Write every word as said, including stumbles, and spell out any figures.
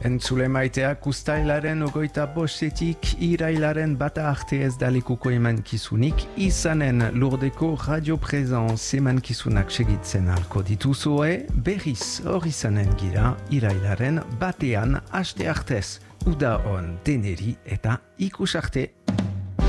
Entzule maiteak uztailaren ogoita bostetik irailaren bata arte ez dalekuko emankizunik izanen Lurdeko Radio Presence emankizunak segitzen alko dituzue, berriz hor izanen gira irailaren batean haste artez. Uda on deneri eta ikus arte.